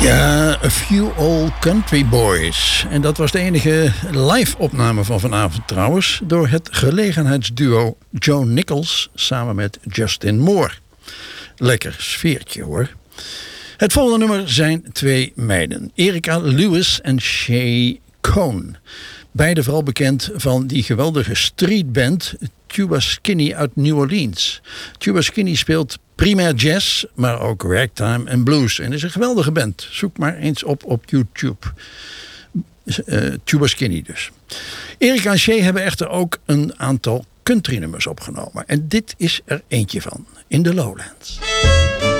Ja, A Few Old Country Boys. En dat was de enige live-opname van vanavond trouwens, door het gelegenheidsduo Joe Nichols samen met Justin Moore. Lekker sfeertje hoor. Het volgende nummer zijn twee meiden, Erica Lewis en Shay Cohn. Beide vooral bekend van die geweldige streetband Tuba Skinny uit New Orleans. Tuba Skinny speelt primair jazz, maar ook ragtime en blues. En is een geweldige band. Zoek maar eens op YouTube. Tuba Skinny dus. Erica en Shay hebben echter ook een aantal countrynummers opgenomen. En dit is er eentje van, In the Lowlands.